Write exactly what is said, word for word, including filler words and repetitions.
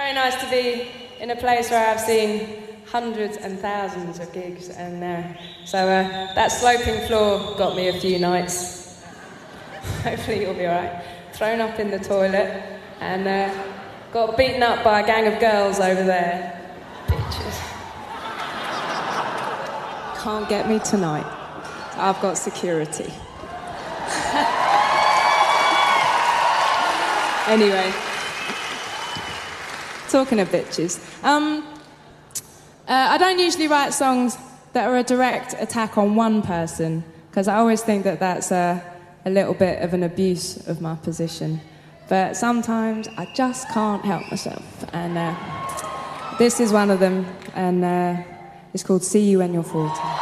very nice to be in a place where I've seen hundreds and thousands of gigs, and uh, so uh, that sloping floor got me a few nights. Hopefully you'll be alright. Thrown up in the toilet and uh, got beaten up by a gang of girls over there. Bitches. Can't get me tonight. I've got security. Anyway, talking of bitches. Um, uh, I don't usually write songs that are a direct attack on one person, because I always think that that's a, a little bit of an abuse of my position. But sometimes I just can't help myself. And uh, this is one of them, and uh, it's called See You When You're forty.